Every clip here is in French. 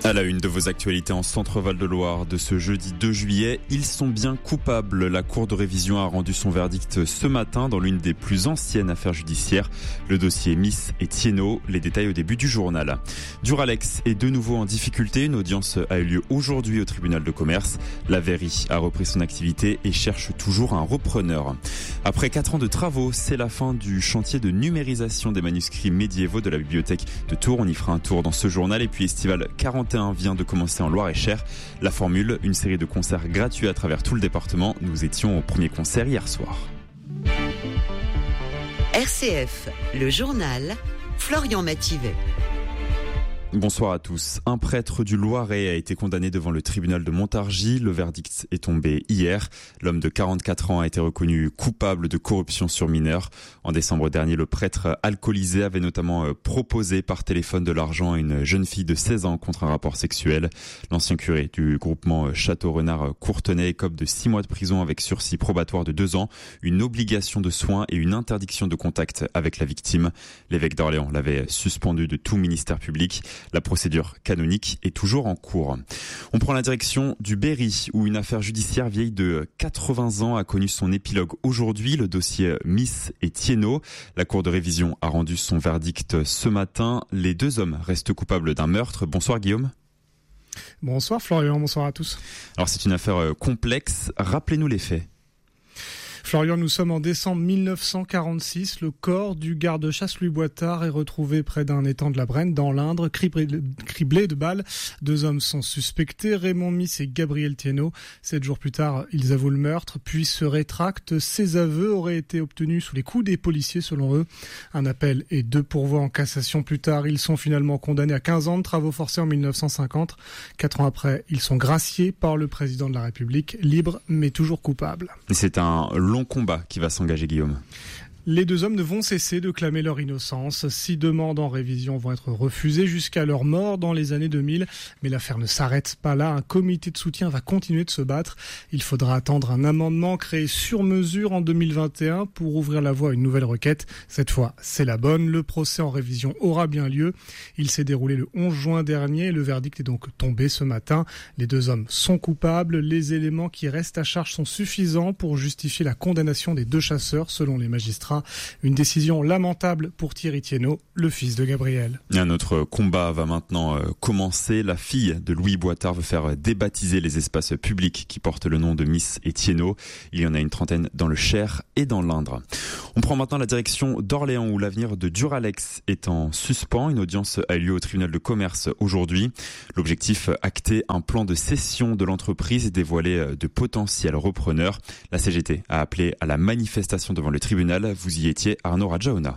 À la une de vos actualités en Centre-Val de Loire de ce jeudi 2 juillet, ils sont bien coupables. La Cour de révision a rendu son verdict ce matin dans l'une des plus anciennes affaires judiciaires. Le dossier Miss et Thiénot, les détails au début du journal. Duralex est de nouveau en difficulté. Une audience a eu lieu aujourd'hui au tribunal de commerce. La Verrie a repris son activité et cherche toujours un repreneur. Après 4 ans de travaux, c'est la fin du chantier de numérisation des manuscrits médiévaux de la bibliothèque de Tours. On y fera un tour dans ce journal. Et puis Estival 41 vient de commencer en Loir-et-Cher. La formule, une série de concerts gratuits à travers tout le département. Nous étions au premier concert hier soir. RCF, le journal, Florian Mathivet. Bonsoir à tous. Un prêtre du Loiret a été condamné devant le tribunal de Montargis. Le verdict est tombé hier. L'homme de 44 ans a été reconnu coupable de corruption sur mineurs. En décembre dernier, le prêtre alcoolisé avait notamment proposé par téléphone de l'argent à une jeune fille de 16 ans contre un rapport sexuel. L'ancien curé du groupement Château-Renard-Courtenay écope de 6 mois de prison avec sursis probatoire de 2 ans, une obligation de soins et une interdiction de contact avec la victime. L'évêque d'Orléans l'avait suspendu de tout ministère public. La procédure canonique est toujours en cours. On prend la direction du Berry, où une affaire judiciaire vieille de 80 ans a connu son épilogue aujourd'hui, le dossier Miss et Thiénot. La Cour de révision a rendu son verdict ce matin. Les 2 hommes restent coupables d'un meurtre. Bonsoir Guillaume. Bonsoir Florian, bonsoir à tous. Alors c'est une affaire complexe. Rappelez-nous les faits. Florian, nous sommes en décembre 1946. Le corps du garde-chasse Louis Boitard est retrouvé près d'un étang de la Brenne, dans l'Indre, criblé de balles. 2 hommes sont suspectés, Raymond Miss et Gabriel Thiénot. 7 jours plus tard, ils avouent le meurtre, puis se rétractent. Ces aveux auraient été obtenus sous les coups des policiers, selon eux. Un appel et 2 pourvois en cassation plus tard. Ils sont finalement condamnés à 15 ans de travaux forcés en 1950. 4 ans après, ils sont graciés par le président de la République, libres mais toujours coupables. C'est un long combat qui va s'engager, Guillaume. Les 2 hommes ne vont cesser de clamer leur innocence. 6 demandes en révision vont être refusées jusqu'à leur mort dans les années 2000. Mais l'affaire ne s'arrête pas là. Un comité de soutien va continuer de se battre. Il faudra attendre un amendement créé sur mesure en 2021 pour ouvrir la voie à une nouvelle requête. Cette fois, c'est la bonne. Le procès en révision aura bien lieu. Il s'est déroulé le 11 juin dernier. Le verdict est donc tombé ce matin. Les 2 hommes sont coupables. Les éléments qui restent à charge sont suffisants pour justifier la condamnation des 2 chasseurs, selon les magistrats. Une décision lamentable pour Thierry Thiénot, le fils de Gabriel. Un autre combat va maintenant commencer. La fille de Louis Boitard veut faire débaptiser les espaces publics qui portent le nom de Miss et Thiénot. Il y en a une trentaine dans le Cher et dans l'Indre. On prend maintenant la direction d'Orléans, où l'avenir de Duralex est en suspens. Une audience a eu lieu au tribunal de commerce aujourd'hui. L'objectif, acter un plan de cession de l'entreprise et dévoiler de potentiels repreneurs. La CGT a appelé à la manifestation devant le tribunal. Vous y étiez, Arnaud Radjaona.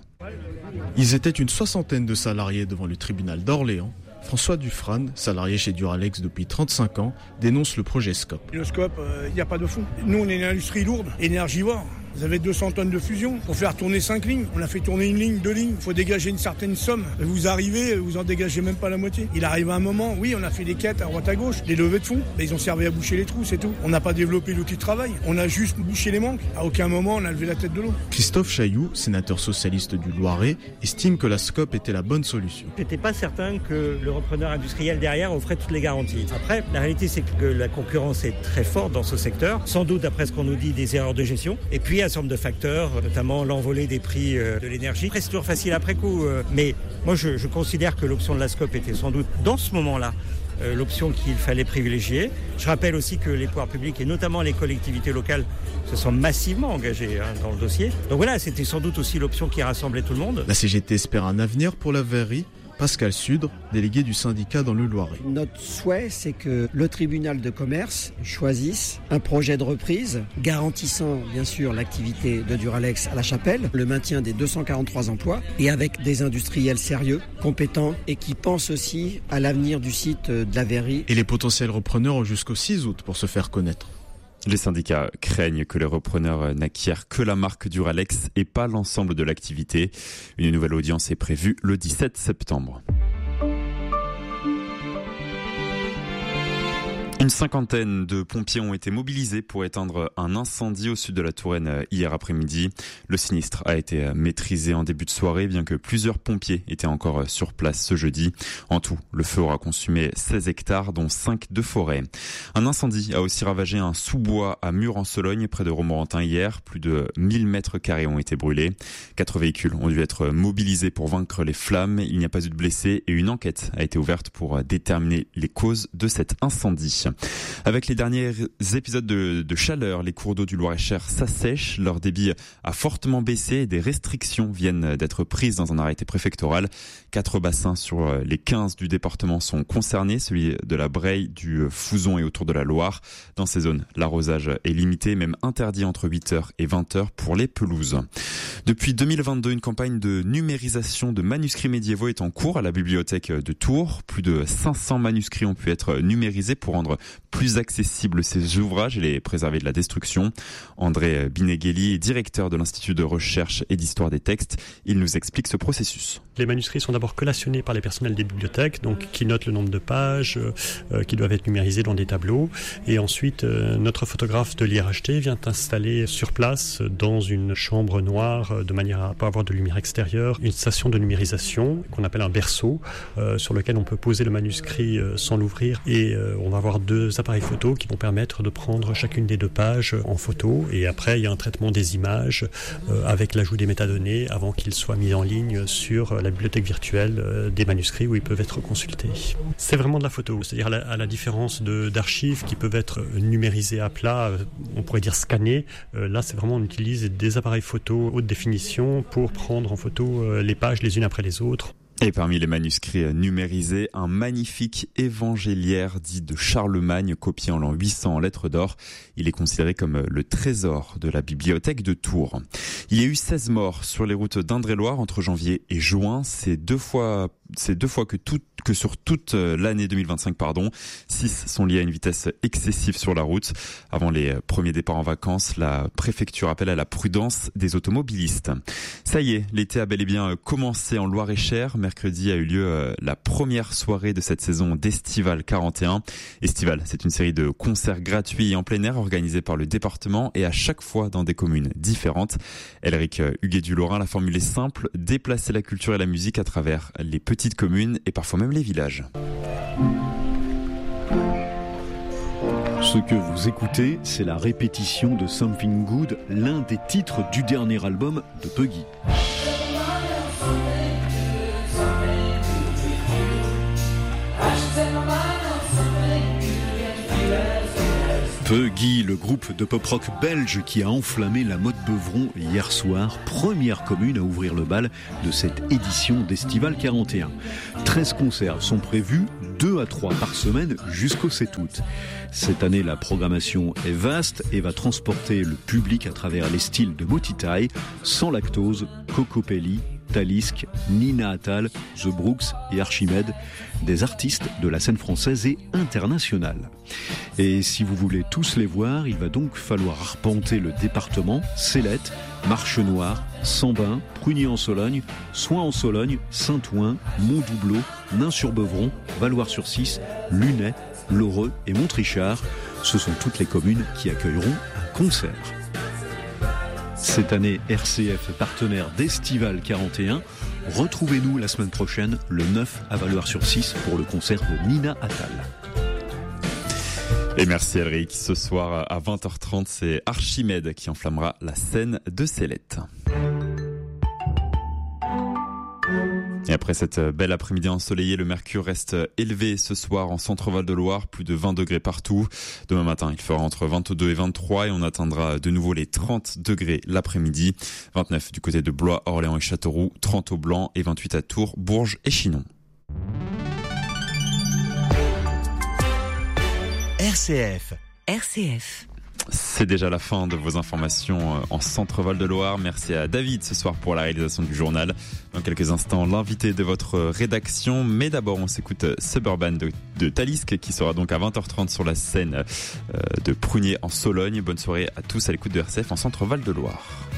Ils étaient une 60aine de salariés devant le tribunal d'Orléans. François Dufrane, salarié chez Duralex depuis 35 ans, dénonce le projet Scope. Le Scope, il n'y a pas de fond. Nous, on est une industrie lourde, énergivore. Vous avez 200 tonnes de fusion pour faire tourner 5 lignes. On a fait tourner 1 ligne, 2 lignes. Il faut dégager une certaine somme. Vous arrivez, vous en dégagez même pas la moitié. Il arrive un moment, oui, on a fait des quêtes à droite à gauche, des levées de fonds, mais ils ont servi à boucher les trous, c'est tout. On n'a pas développé l'outil de travail. On a juste bouché les manques. À aucun moment, on a levé la tête de l'eau. Christophe Chailloux, sénateur socialiste du Loiret, estime que la Scope était la bonne solution. J'étais pas certain que le repreneur industriel derrière offrait toutes les garanties. Après, la réalité, c'est que la concurrence est très forte dans ce secteur. Sans doute, d'après ce qu'on nous dit, des erreurs de gestion. Et puis, un certain nombre de facteurs, notamment l'envolée des prix de l'énergie. Après, c'est toujours facile après coup, mais moi je considère que l'option de la Scope était sans doute dans ce moment-là l'option qu'il fallait privilégier. Je rappelle aussi que les pouvoirs publics et notamment les collectivités locales se sont massivement engagés dans le dossier. Donc voilà, c'était sans doute aussi l'option qui rassemblait tout le monde. La CGT espère un avenir pour la Verrie. Pascal Sudre, délégué du syndicat dans le Loiret. Notre souhait, c'est que le tribunal de commerce choisisse un projet de reprise garantissant bien sûr l'activité de Duralex à La Chapelle, le maintien des 243 emplois et avec des industriels sérieux, compétents et qui pensent aussi à l'avenir du site de la Verrie. Et les potentiels repreneurs ont jusqu'au 6 août pour se faire connaître. Les syndicats craignent que les repreneurs n'acquièrent que la marque Duralex et pas l'ensemble de l'activité. Une nouvelle audience est prévue le 17 septembre. Une cinquantaine de pompiers ont été mobilisés pour éteindre un incendie au sud de la Touraine hier après-midi. Le sinistre a été maîtrisé en début de soirée, bien que plusieurs pompiers étaient encore sur place ce jeudi. En tout, le feu aura consumé 16 hectares, dont 5 de forêt. Un incendie a aussi ravagé un sous-bois à Murs-en-Sologne, près de Romorantin hier. Plus de 1000 mètres carrés ont été brûlés. 4 véhicules ont dû être mobilisés pour vaincre les flammes. Il n'y a pas eu de blessés et une enquête a été ouverte pour déterminer les causes de cet incendie. Avec les derniers épisodes de chaleur, les cours d'eau du Loir-et-Cher s'assèchent. Leur débit a fortement baissé et des restrictions viennent d'être prises dans un arrêté préfectoral. 4 bassins sur les 15 du département sont concernés, celui de la Breille, du Fouzon et autour de la Loire. Dans ces zones, l'arrosage est limité, même interdit entre 8h et 20h pour les pelouses. Depuis 2022, une campagne de numérisation de manuscrits médiévaux est en cours à la bibliothèque de Tours. Plus de 500 manuscrits ont pu être numérisés pour rendre plus accessibles ces ouvrages et les préserver de la destruction. André Bineghelli est directeur de l'Institut de recherche et d'histoire des textes. Il nous explique ce processus. Les manuscrits sont d'abord collationnés par les personnels des bibliothèques, donc qui notent le nombre de pages, qui doivent être numérisés dans des tableaux. Et ensuite, notre photographe de l'IRHT vient installer sur place, dans une chambre noire, de manière à ne pas avoir de lumière extérieure, une station de numérisation qu'on appelle un berceau, sur lequel on peut poser le manuscrit sans l'ouvrir. Et on va avoir 2 appareils photo qui vont permettre de prendre chacune des 2 pages en photo. Et après, il y a un traitement des images avec l'ajout des métadonnées avant qu'ils soient mis en ligne sur la bibliothèque virtuelle des manuscrits où ils peuvent être consultés. C'est vraiment de la photo, c'est-à-dire à la différence d'archives qui peuvent être numérisées à plat, on pourrait dire scannées. Là, c'est vraiment, on utilise des appareils photo haute définition pour prendre en photo les pages les unes après les autres. Et parmi les manuscrits numérisés, un magnifique évangéliaire dit de Charlemagne, copié en l'an 800 en lettres d'or. Il est considéré comme le trésor de la bibliothèque de Tours. Il y a eu 16 morts sur les routes d'Indre-et-Loire entre janvier et juin. C'est deux fois que sur toute l'année 2025, 6 sont liés à une vitesse excessive sur la route. Avant les premiers départs en vacances, la préfecture appelle à la prudence des automobilistes. Ça y est, l'été a bel et bien commencé en Loir-et-Cher. Mercredi a eu lieu la première soirée de cette saison d'Estival 41. Estival, c'est une série de concerts gratuits et en plein air organisés par le département et à chaque fois dans des communes différentes. Elric Huguet du Lorrain, la formule est simple, déplacer la culture et la musique à travers les petites communes et parfois même les villages. Ce que vous écoutez, c'est la répétition de Something Good, l'un des titres du dernier album de Puggy. Puggy, le groupe de pop-rock belge qui a enflammé la Motte Beuvron hier soir, première commune à ouvrir le bal de cette édition d'Estival 41. 13 concerts sont prévus, 2 à 3 par semaine jusqu'au 7 août. Cette année, la programmation est vaste et va transporter le public à travers les styles de Motitaï, Sans Lactose, Cocopelli, Talisk, Nina Attal, The Brooks et Archimède, des artistes de la scène française et internationale. Et si vous voulez tous les voir, il va donc falloir arpenter le département, Célette, Marche-Noire, Sambin, Prunier-en-Sologne, Soins-en-Sologne, Saint-Ouen, Montdoubleau, Nain-sur-Beuvron, Valloire-sur-Cisse, Lunay, Loreux et Montrichard. Ce sont toutes les communes qui accueilleront un concert. Cette année, RCF est partenaire d'Estival 41. Retrouvez-nous la semaine prochaine, le 9 à Valloire-sur-Cisse, pour le concert de Nina Attal. Et merci Elric. Ce soir à 20h30, c'est Archimède qui enflammera la scène de Célette. Et après cette belle après-midi ensoleillée, le mercure reste élevé ce soir en centre-val de Loire, plus de 20 degrés partout. Demain matin, il fera entre 22 et 23 et on atteindra de nouveau les 30 degrés l'après-midi. 29 du côté de Blois, Orléans et Châteauroux, 30 au Blanc et 28 à Tours, Bourges et Chinon. RCF. C'est déjà la fin de vos informations en Centre-Val de Loire. Merci à David ce soir pour la réalisation du journal. Dans quelques instants, l'invité de votre rédaction. Mais d'abord, on s'écoute Suburban de Talisk qui sera donc à 20h30 sur la scène de Prunier en Sologne. Bonne soirée à tous à l'écoute de RCF en Centre-Val de Loire.